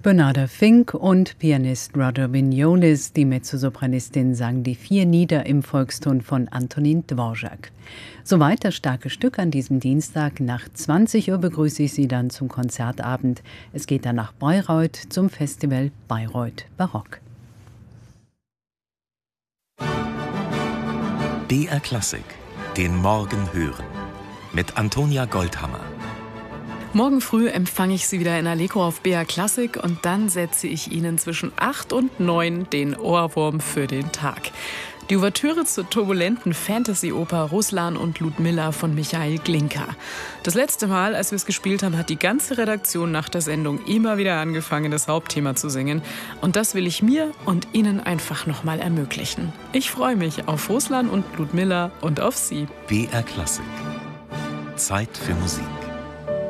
Bernarda Fink und Pianist Roger Vignoles, die Mezzosopranistin, sang die 4 Lieder im Volkston von Antonin Dvorak. Soweit das starke Stück an diesem Dienstag. Nach 20 Uhr begrüße ich Sie dann zum Konzertabend. Es geht dann nach Bayreuth zum Festival Bayreuth Barock. BR Klassik, den Morgen hören, mit Antonia Goldhammer. Morgen früh empfange ich Sie wieder in Allegro auf BR Klassik und dann setze ich Ihnen zwischen 8 und 9 den Ohrwurm für den Tag. Die Ouvertüre zur turbulenten Fantasy-Oper Ruslan und Ludmilla von Michael Glinka. Das letzte Mal, als wir es gespielt haben, hat die ganze Redaktion nach der Sendung immer wieder angefangen, das Hauptthema zu singen. Und das will ich mir und Ihnen einfach nochmal ermöglichen. Ich freue mich auf Ruslan und Ludmilla und auf Sie. BR Klassik. Zeit für Musik.